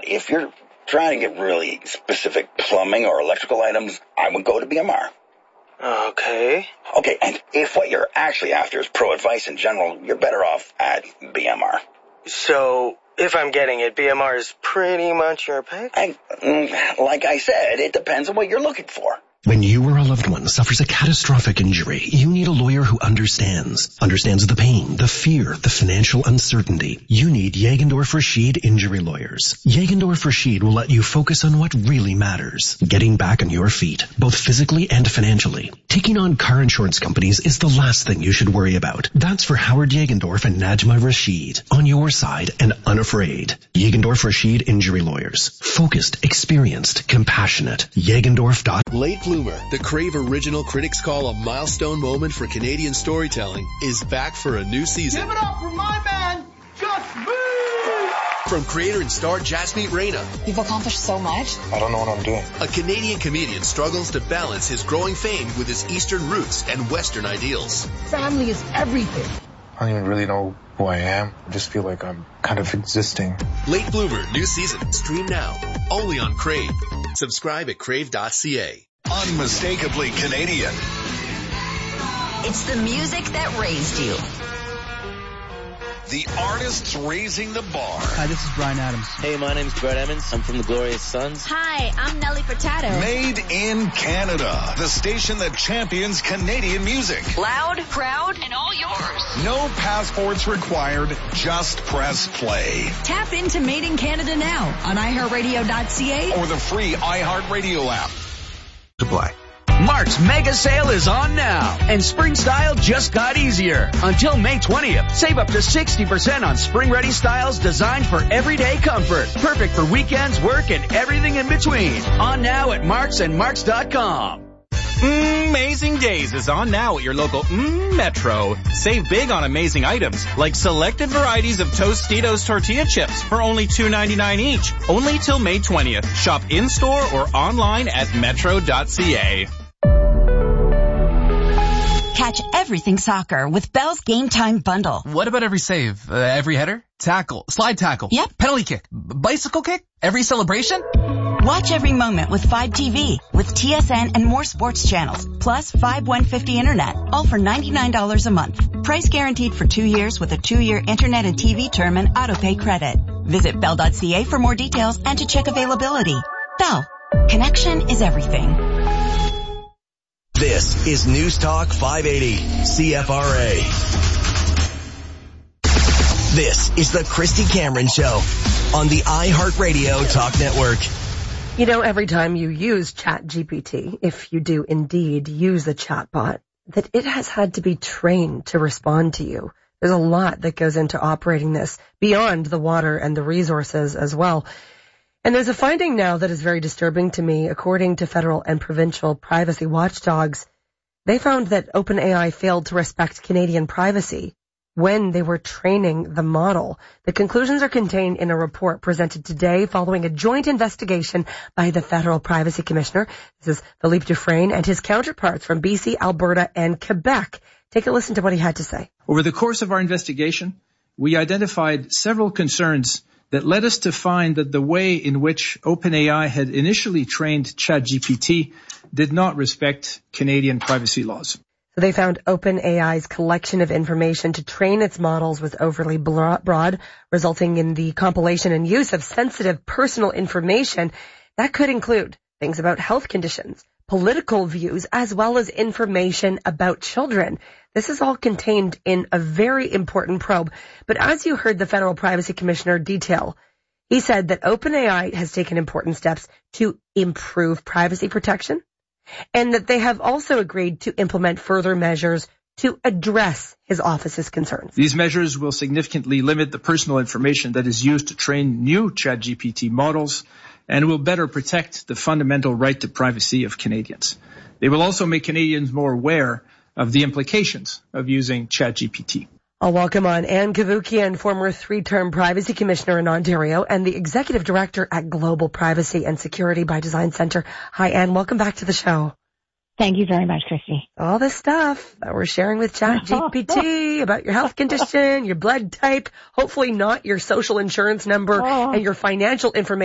But if you're trying to get really specific plumbing or electrical items, I would go to BMR. Okay. Okay, and if what you're actually after is pro advice in general, you're better off at BMR. So, if I'm getting it, BMR is pretty much your pick? Like I said, it depends on what you're looking for. When you or a loved one suffers a catastrophic injury, you need a lawyer who understands the pain, the fear, the financial uncertainty. You need Jagendorf Rashid Injury Lawyers. Jagendorf Rashid will let you focus on what really matters. Getting back on your feet, both physically and financially. Taking on car insurance companies is the last thing you should worry about. That's for Howard Jagendorf and Najma Rashid. On your side and unafraid. Jagendorf Rashid Injury Lawyers. Focused, experienced, compassionate. Jagendorf.com. Late Bloomer, the Crave original critics call a milestone moment for Canadian storytelling, is back for a new season. Give it up for my man, Just Me! From creator and star Jasmeet Reina. You've accomplished so much. I don't know what I'm doing. A Canadian comedian struggles to balance his growing fame with his Eastern roots and Western ideals. Family is everything. I don't even really know who I am. I just feel like I'm kind of existing. Late Bloomer, new season. Stream now. Only on Crave. Subscribe at crave.ca. Unmistakably Canadian. It's the music that raised you. The artists raising the bar. Hi, this is Bryan Adams. Hey, my name's Brett Emmons. I'm from the Glorious Sons. Hi, I'm Nelly Furtado. Made in Canada. The station that champions Canadian music. Loud, proud, and all yours. No passports required. Just press play. Tap into Made in Canada now on iHeartRadio.ca or the free iHeartRadio app. Supply. Mark's mega sale is on now, and spring style just got easier. Until May 20th, save up to 60% on spring-ready styles designed for everyday comfort. Perfect for weekends, work, and everything in between. On now at Mark's and Marks.com. Amazing Days is on now at your local Metro. Save big on amazing items like selected varieties of Tostitos tortilla chips for only $2.99 each. Only till May 20th. Shop in-store or online at metro.ca. Catch everything soccer with Bell's Game Time Bundle. What about every save? Every header? Tackle? Slide tackle? Yep. Penalty kick? Bicycle kick? Every celebration? Watch every moment with 5TV, with TSN and more sports channels, plus 5150 internet, all for $99 a month. Price guaranteed for 2 years with a 2-year internet and TV term and autopay credit. Visit Bell.ca for more details and to check availability. Bell. Connection is everything. This is News Talk 580, CFRA. This is the Christy Cameron Show on the iHeartRadio Talk Network. You know, every time you use ChatGPT, if you do indeed use the chatbot, that it has had to be trained to respond to you. There's a lot that goes into operating this beyond the water and the resources as well. And there's a finding now that is very disturbing to me. According to federal and provincial privacy watchdogs, they found that OpenAI failed to respect Canadian privacy when they were training the model. The conclusions are contained in a report presented today following a joint investigation by the Federal Privacy Commissioner. This is Philippe Dufresne and his counterparts from BC, Alberta, and Quebec. Take a listen to what he had to say. Over the course of our investigation, we identified several concerns that led us to find that the way in which OpenAI had initially trained ChatGPT did not respect Canadian privacy laws. So they found OpenAI's collection of information to train its models was overly broad, resulting in the compilation and use of sensitive personal information that could include things about health conditions, political views, as well as information about children. This is all contained in a very important probe. But as you heard the Federal Privacy Commissioner detail, he said that OpenAI has taken important steps to improve privacy protection and that they have also agreed to implement further measures to address his office's concerns. These measures will significantly limit the personal information that is used to train new ChatGPT models and will better protect the fundamental right to privacy of Canadians. They will also make Canadians more aware of the implications of using ChatGPT. I'll welcome on Anne Cavoukian, former 3-term Privacy Commissioner in Ontario and the Executive Director at Global Privacy and Security by Design Center. Hi, Anne. Welcome back to the show. Thank you very much, Christy. All this stuff that we're sharing with ChatGPT about your health condition, your blood type, hopefully not your social insurance number, and your financial information.